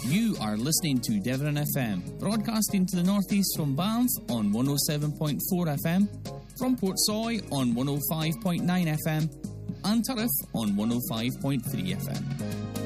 You are listening to Devon FM, broadcasting to the northeast from Banff on 107.4 FM, from Portsoy on 105.9 FM, and Turriff on 105.3 FM.